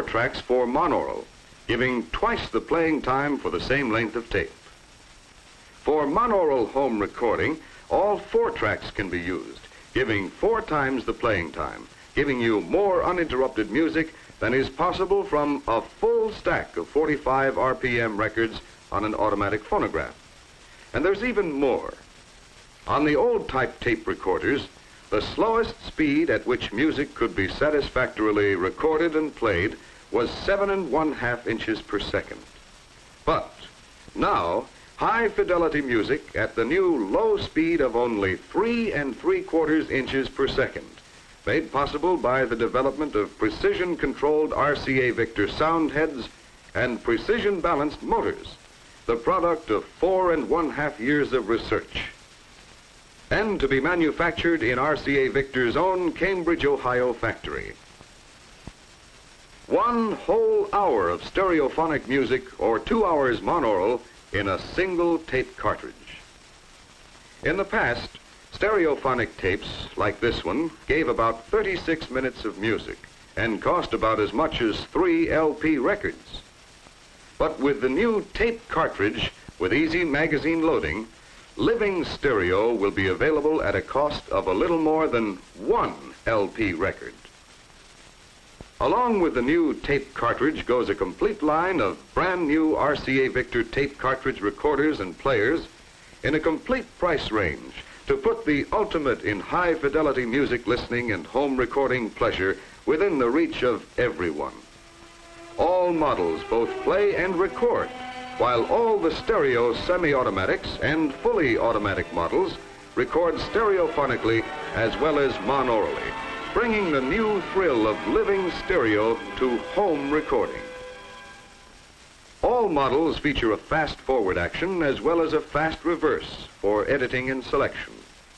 tracks for monaural, giving twice the playing time for the same length of tape. For monaural home recording, all 4 tracks can be used, giving 4 times the playing time, giving you more uninterrupted music than is possible from a full stack of 45 RPM records on an automatic phonograph. And there's even more. On the old type tape recorders, the slowest speed at which music could be satisfactorily recorded and played was 7 1/2 inches per second. But now, high fidelity music at the new low speed of only 3 3/4 inches per second, made possible by the development of precision-controlled RCA Victor sound heads and precision-balanced motors, the product of 4 1/2 years of research, and to be manufactured in RCA Victor's own Cambridge, Ohio factory. 1 whole hour of stereophonic music or 2 hours monaural in a single tape cartridge. In the past, stereophonic tapes like this one gave about 36 minutes of music and cost about as much as 3 LP records. But with the new tape cartridge with easy magazine loading, living stereo will be available at a cost of a little more than 1 LP record. Along with the new tape cartridge goes a complete line of brand new RCA Victor tape cartridge recorders and players in a complete price range to put the ultimate in high fidelity music listening and home recording pleasure within the reach of everyone. All models both play and record, while all the stereo semi-automatics and fully automatic models record stereophonically as well as monaurally, bringing the new thrill of living stereo to home recording. All models feature a fast forward action as well as a fast reverse for editing and selection.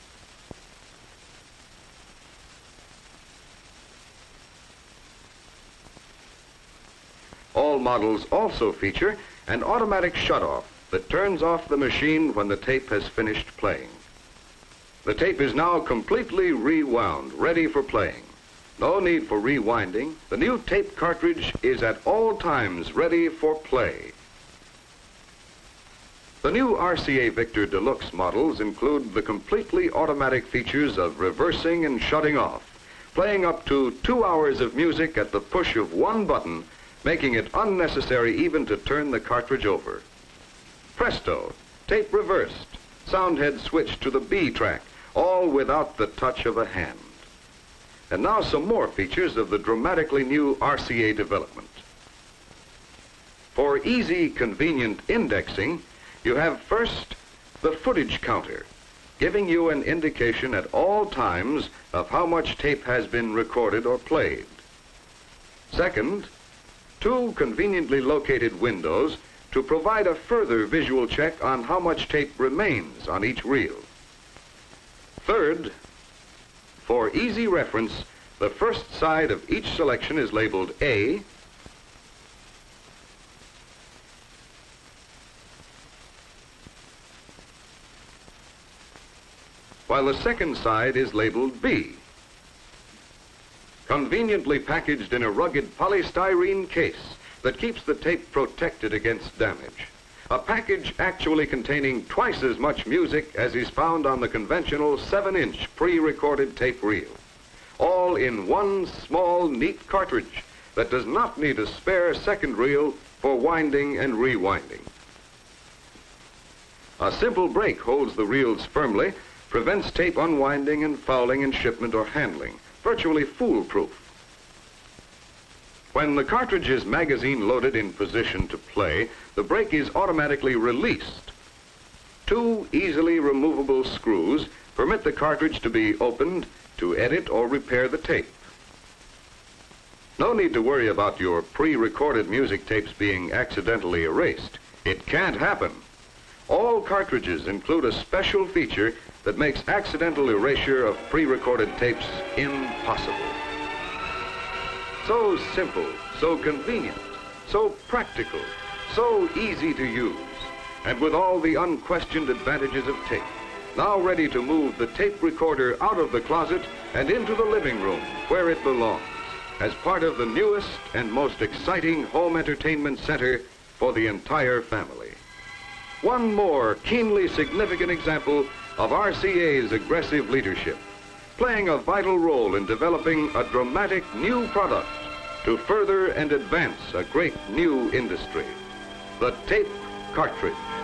All models also feature an automatic shutoff that turns off the machine when the tape has finished playing. The tape is now completely rewound, ready for playing. No need for rewinding. The new tape cartridge is at all times ready for play. The new RCA Victor Deluxe models include the completely automatic features of reversing and shutting off, playing up to 2 hours of music at the push of 1 button, making it unnecessary even to turn the cartridge over. Presto, tape reversed, sound head switched to the B track, all without the touch of a hand. And now some more features of the dramatically new RCA development. For easy, convenient indexing, you have first the footage counter, giving you an indication at all times of how much tape has been recorded or played. Second, 2 conveniently located windows to provide a further visual check on how much tape remains on each reel. Third, for easy reference, the first side of each selection is labeled A, while the second side is labeled B. Conveniently packaged in a rugged polystyrene case that keeps the tape protected against damage. A package actually containing twice as much music as is found on the conventional 7-inch pre-recorded tape reel. All in one small, neat cartridge that does not need a spare second reel for winding and rewinding. A simple brake holds the reels firmly, prevents tape unwinding and fouling in shipment or handling. Virtually foolproof. When the cartridge is magazine loaded in position to play, the brake is automatically released. 2 easily removable screws permit the cartridge to be opened to edit or repair the tape. No need to worry about your pre-recorded music tapes being accidentally erased. It can't happen. All cartridges include a special feature that makes accidental erasure of pre-recorded tapes impossible. So simple, so convenient, so practical, so easy to use, and with all the unquestioned advantages of tape. Now ready to move the tape recorder out of the closet and into the living room where it belongs. as part of the newest and most exciting home entertainment center for the entire family. One more keenly significant example of RCA's aggressive leadership, playing a vital role in developing a dramatic new product to further and advance a great new industry, the tape cartridge.